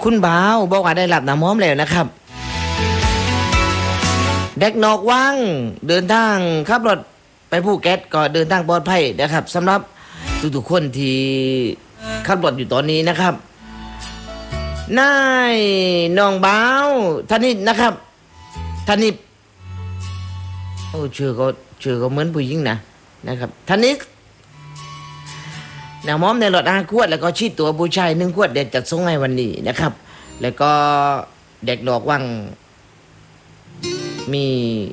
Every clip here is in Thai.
คุณบ่าวบอกว่าได้รับน้ำหอมแล้วนะครับเด็กนอกว่างเดินทางขับรถไปภูเก็ตก็เดินทางปลอดภัยนะครับสำหรับทุกๆคนที่ขับรถอยู่ตอนนี้นะครับนายน้องบ่าวธนิตนะครับธนิตโอ้ชื่อก็เหมือนผู้หญิงนะครับธนิตน้ำหอมในหลอด5 ขวดแล้วก็ชีดตัวผู้ชาย1 ขวดเด็ดจัดส่งให้วันนี้นะครับแล้วก็เด็กดอกว่างมี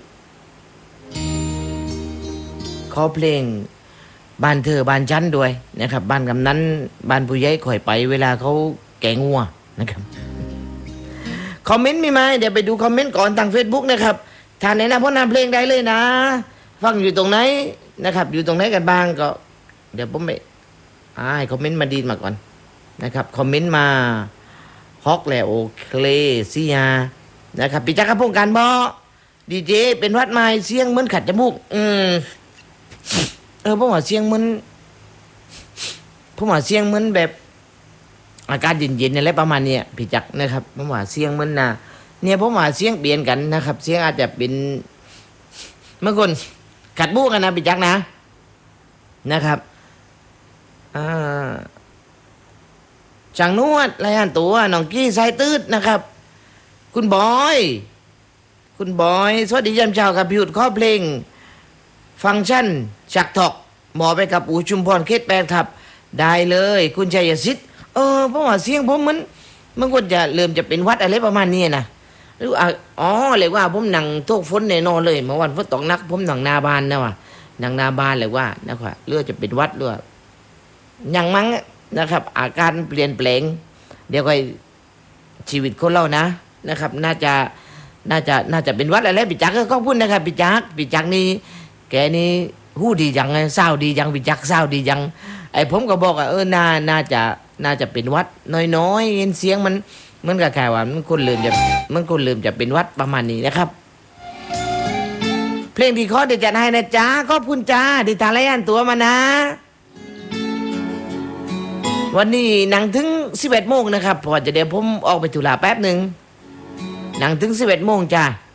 ขอเพลงบ้านเธอบ้านฉันด้วยนะครับบ้านกำนันบ้านผู้ใหญ่ข่อยไปเวลาเขาแกงงัวนะครับคอมเมนต์มีไหมเดี๋ยวไปดูคอมเมนต์ก่อนทาง Facebook นะครับท่านไหนนะเพราะนำเพลงได้เลยนะฟังอยู่ตรงไหนนะครับอยู่ตรงไหนกันบ้างก็เดี๋ยวผมไปให้คอมเมนต์มาดีมาก่อนนะครับคอมเมนต์มาฮอกแล้วโอเคซียานะครับปิจักรพงษ์การบ่ดีเจเป็นวัดไม้เสียงเหมือนขัดจมูกผมว่าเสียงเหมือนแบบอากาศเย็นๆอะไรประมาณนี้พี่จักนะครับผมว่าเสียงเหมือนเนี่ยผมว่าเสียงเปลี่ยนกันนะครับเสียงอาจจะเป็นเมื่อคนขัดบูกันนะพี่จักนะครับช่างนวดรายงานตัวน้องกี้สายตืดนะครับคุณบอยสวัสดียามเช้ากับพิวดข้อเพลงฟังก์ชันจักถอกหมอไปกับอูชุมพรเขต8ครับได้เลยคุณชัยศิษฐ์เพราะว่าเสียงผมมันก็จะเริ่มจะเป็นวัดอะไรประมาณนี้นะหรือเลยว่าผมนั่งโต๊ะฝนแน่นอนเลยเมื่อวันฝนตกหนักผมนั่งหน้าบ้านนะว่านั่งหน้าบ้านเลยว่านะครับเลือจะเป็นวัดหรือยังมั้งนะครับอาการเปลี่ยนแปลงเดี๋ยวก็ชีวิตคนเรานะครับน่าจะเป็นวัดอะไรปิจักก็พูดนะครับปิจักนี่แกนี่หู้ดีจังเศร้าดีจังปิจักเศร้าดีจังไอ้ผมก็บอกว่าน่าจะเป็นวัดน้อยๆเห็นเสียงมันก็แค่ว่ามันคนลืมจะเป็นวัดประมาณนี้นะครับเพลงที่ขอเดี๋ยวจัดให้นะจ๊ะขอบคุณจ้าที่ทานรายงานตัวมานะวันนี้หนังถึง 11 โมงนะครับพอจะเดี๋ยวผมออกไปธุระแป๊บนึงหนังถึง 11 โมงจ้า